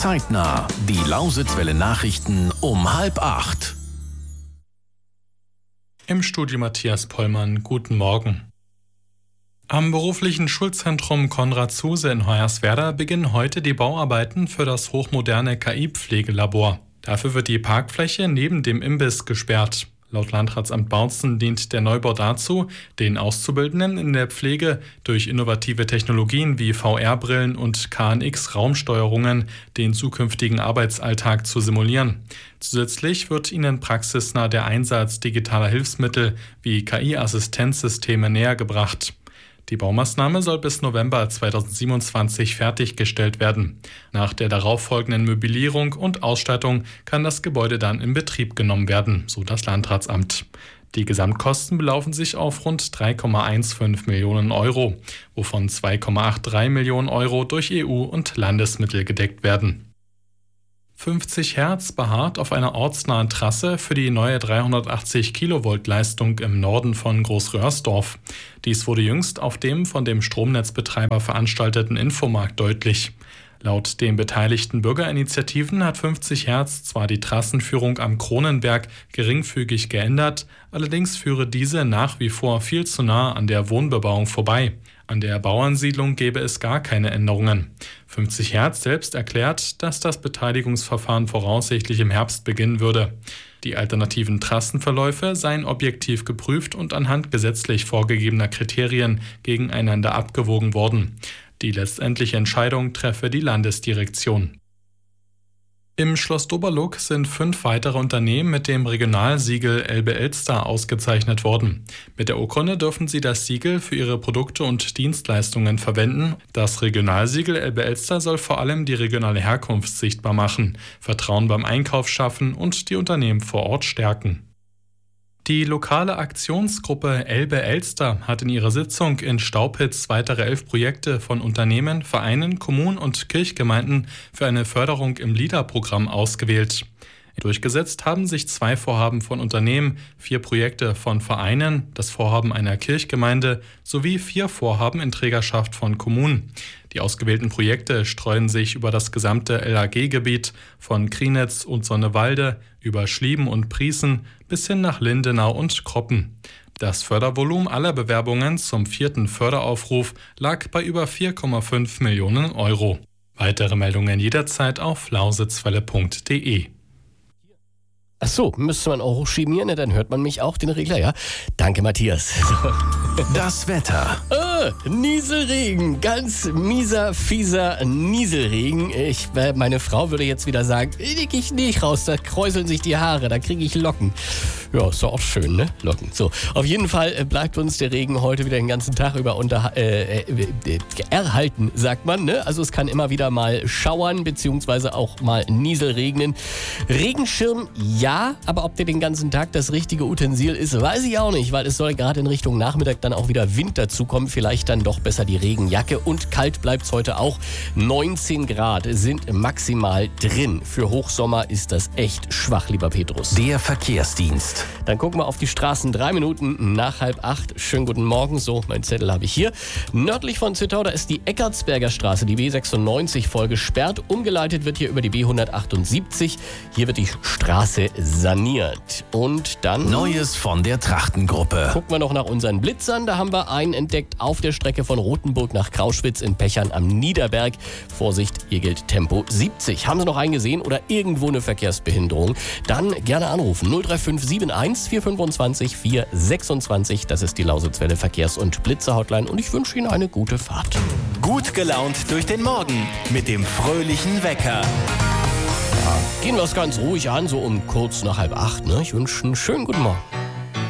Zeitnah. Die Lausitzwelle Nachrichten um 7:30. Im Studio Matthias Pollmann. Guten Morgen. Am beruflichen Schulzentrum Konrad Zuse in Hoyerswerda beginnen heute die Bauarbeiten für das hochmoderne KI-Pflegelabor. Dafür wird die Parkfläche neben dem Imbiss gesperrt. Laut Landratsamt Bautzen dient der Neubau dazu, den Auszubildenden in der Pflege durch innovative Technologien wie VR-Brillen und KNX-Raumsteuerungen den zukünftigen Arbeitsalltag zu simulieren. Zusätzlich wird ihnen praxisnah der Einsatz digitaler Hilfsmittel wie KI-Assistenzsysteme nähergebracht. Die Baumaßnahme soll bis November 2027 fertiggestellt werden. Nach der darauffolgenden Möblierung und Ausstattung kann das Gebäude dann in Betrieb genommen werden, so das Landratsamt. Die Gesamtkosten belaufen sich auf rund 3,15 Millionen Euro, wovon 2,83 Millionen Euro durch EU- und Landesmittel gedeckt werden. 50 Hertz beharrt auf einer ortsnahen Trasse für die neue 380 Kilovolt Leistung im Norden von Großröhrsdorf. Dies wurde jüngst auf dem von dem Stromnetzbetreiber veranstalteten Infomarkt deutlich. Laut den beteiligten Bürgerinitiativen hat 50 Hertz zwar die Trassenführung am Kronenberg geringfügig geändert, allerdings führe diese nach wie vor viel zu nah an der Wohnbebauung vorbei. An der Bauernsiedlung gäbe es gar keine Änderungen. 50 Hertz selbst erklärt, dass das Beteiligungsverfahren voraussichtlich im Herbst beginnen würde. Die alternativen Trassenverläufe seien objektiv geprüft und anhand gesetzlich vorgegebener Kriterien gegeneinander abgewogen worden. Die letztendliche Entscheidung treffe die Landesdirektion. Im Schloss Doberluck sind 5 weitere Unternehmen mit dem Regionalsiegel Elbe-Elster ausgezeichnet worden. Mit der Urkunde dürfen sie das Siegel für ihre Produkte und Dienstleistungen verwenden. Das Regionalsiegel Elbe-Elster soll vor allem die regionale Herkunft sichtbar machen, Vertrauen beim Einkauf schaffen und die Unternehmen vor Ort stärken. Die lokale Aktionsgruppe Elbe-Elster hat in ihrer Sitzung in Staupitz weitere 11 Projekte von Unternehmen, Vereinen, Kommunen und Kirchgemeinden für eine Förderung im LEADER-Programm ausgewählt. Durchgesetzt haben sich 2 Vorhaben von Unternehmen, 4 Projekte von Vereinen, das Vorhaben einer Kirchgemeinde sowie 4 Vorhaben in Trägerschaft von Kommunen. Die ausgewählten Projekte streuen sich über das gesamte LAG-Gebiet von Krienitz und Sonnewalde über Schlieben und Prießen bis hin nach Lindenau und Kroppen. Das Fördervolumen aller Bewerbungen zum 4. Förderaufruf lag bei über 4,5 Millionen Euro. Weitere Meldungen jederzeit auf lausitzwelle.de. Ach so, müsste man auch hochschieben hier, ne? Dann hört man mich auch, den Regler, ja? Danke, Matthias. Das Wetter. Nieselregen, ganz mieser, fieser Nieselregen. Meine Frau würde jetzt wieder sagen, ich nicht raus, da kräuseln sich die Haare, da kriege ich Locken. Ja, ist doch auch schön, ne? Locken. So, auf jeden Fall bleibt uns der Regen heute wieder den ganzen Tag über erhalten, sagt man, ne? Also es kann immer wieder mal schauern, beziehungsweise auch mal Nieselregnen. Regenschirm, ja, aber ob der den ganzen Tag das richtige Utensil ist, weiß ich auch nicht, weil es soll gerade in Richtung Nachmittag dann auch wieder Wind dazukommen. Vielleicht dann doch besser die Regenjacke und kalt bleibt es heute auch. 19 Grad sind maximal drin. Für Hochsommer ist das echt schwach, lieber Petrus. Der Verkehrsdienst. Dann gucken wir auf die Straßen 3 Minuten nach 7:30. Schönen guten Morgen. So, mein Zettel habe ich hier. Nördlich von Zittau, da ist die Eckartsberger Straße, die B96 voll gesperrt. Umgeleitet wird hier über die B178. Hier wird die Straße saniert. Und dann Neues von der Trachtengruppe. Gucken wir noch nach unseren Blitzern. Da haben wir einen entdeckt auf der Strecke von Rothenburg nach Krauschwitz in Pechern am Niederberg. Vorsicht, hier gilt Tempo 70. Haben Sie noch einen gesehen oder irgendwo eine Verkehrsbehinderung? Dann gerne anrufen. 03571 425 426. Das ist die Lausitzwelle Verkehrs- und Blitzer-Hotline und ich wünsche Ihnen eine gute Fahrt. Gut gelaunt durch den Morgen mit dem fröhlichen Wecker. Gehen wir es ganz ruhig an, so um kurz nach 7:30. Ne? Ich wünsche einen schönen guten Morgen.